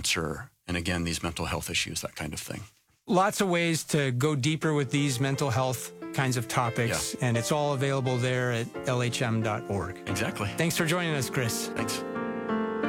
cancer, and again, these mental health issues, that kind of thing. Lots of ways to go deeper with these mental health kinds of topics, and it's all available there at lhm.org. Exactly. Thanks for joining us, Chris. Thanks.